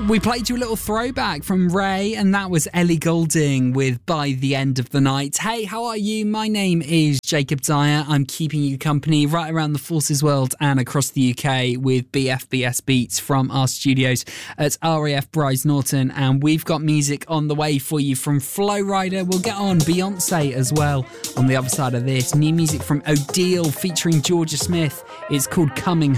We played you a little throwback from Ray, and that was Ellie Goulding with By the End of the Night. Hey, how are you? My name is Jacob Dyer. I'm keeping you company right around the Forces world and across the UK with BFBS Beats from our studios at RAF Bryce Norton. And we've got music on the way for you from Flow Rider. We'll get on Beyonce as well on the other side of this. New music from Odile featuring Georgia Smith. It's called Coming